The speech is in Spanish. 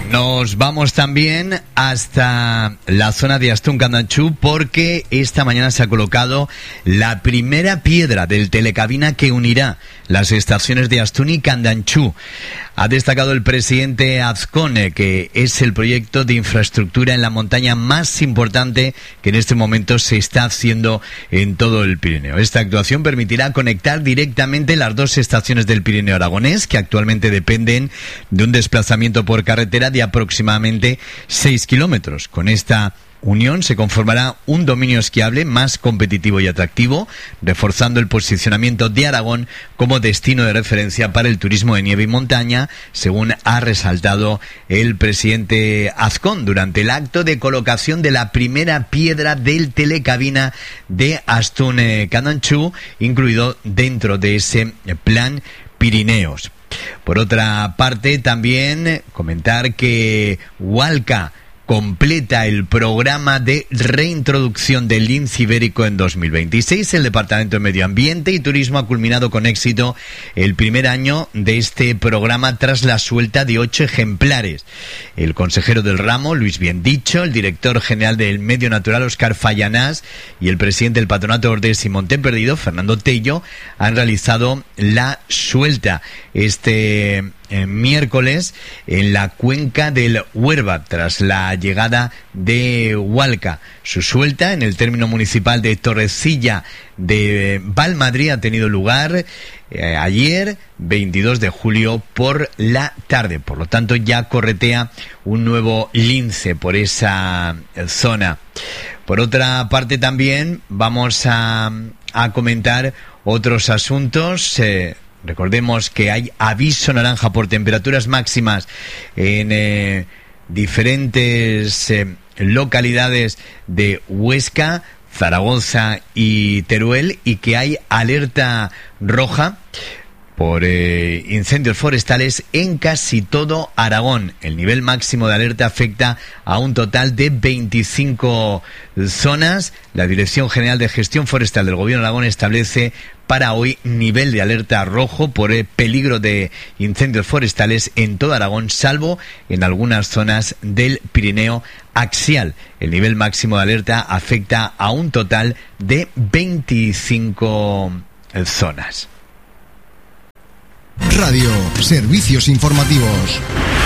Nos vamos también hasta la zona de Astún-Candanchú porque esta mañana se ha colocado la primera piedra del telecabina que unirá las estaciones de Astún y Candanchú. Ha destacado el presidente Azcone que es el proyecto de infraestructura en la montaña más importante que en este momento se está haciendo en todo el Pirineo. Esta actuación permitirá conectar directamente las dos estaciones del Pirineo aragonés que actualmente dependen de un desplazamiento por carretera de aproximadamente 6 kilómetros. Con esta unión se conformará un dominio esquiable más competitivo y atractivo, reforzando el posicionamiento de Aragón como destino de referencia para el turismo de nieve y montaña, según ha resaltado el presidente Azcón durante el acto de colocación de la primera piedra del telecabina de Astún-Candanchú, incluido dentro de ese plan Pirineos. Por otra parte, también comentar que Hualca completa el programa de reintroducción del lince ibérico en 2026. El Departamento de Medio Ambiente y Turismo ha culminado con éxito el primer año de este programa tras la suelta de 8 ejemplares. El consejero del ramo, Luis Biendicho, el director general del Medio Natural, Óscar Fallanás, y el presidente del Patronato Ordés y Monte Perdido, Fernando Tello, han realizado la suelta este miércoles en la cuenca del Huerva tras la llegada de Hualca. Su suelta en el término municipal de Torrecilla de Valmadrid ha tenido lugar ayer 22 de julio por la tarde. Por lo tanto ya corretea un nuevo lince por esa zona. Por otra parte también vamos a comentar otros asuntos. Recordemos que hay aviso naranja por temperaturas máximas en diferentes localidades de Huesca, Zaragoza y Teruel, y que hay alerta roja por incendios forestales en casi todo Aragón. El nivel máximo de alerta afecta a un total de 25 zonas. La Dirección General de Gestión Forestal del Gobierno de Aragón establece para hoy nivel de alerta rojo por el peligro de incendios forestales en todo Aragón, salvo en algunas zonas del Pirineo axial. El nivel máximo de alerta afecta a un total de 25 zonas. Radio, servicios informativos.